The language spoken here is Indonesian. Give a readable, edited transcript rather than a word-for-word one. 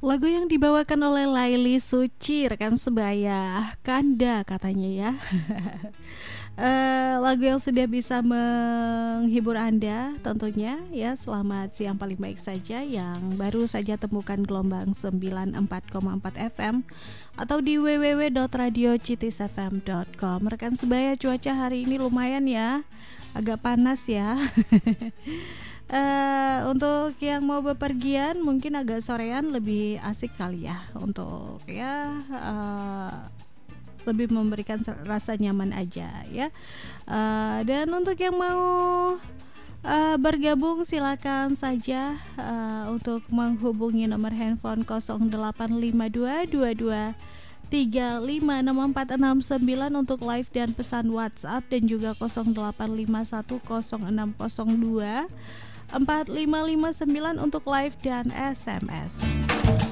Lagu yang dibawakan oleh Laili Suci, rekan sebaya, Kanda katanya ya. Lagu yang sudah bisa menghibur Anda tentunya ya. Selamat siang paling baik saja yang baru saja temukan gelombang 94,4 FM atau di www.radiocitisfm.com. Rekan sebaya, cuaca hari ini lumayan ya, agak panas ya. Untuk yang mau bepergian mungkin agak sorean lebih asik kali ya, untuk ya lebih memberikan rasa nyaman aja ya. Dan untuk yang mau bergabung silakan saja untuk menghubungi nomor handphone 085222356469 untuk live dan pesan WhatsApp, dan juga 08510602 4559 untuk live dan SMS.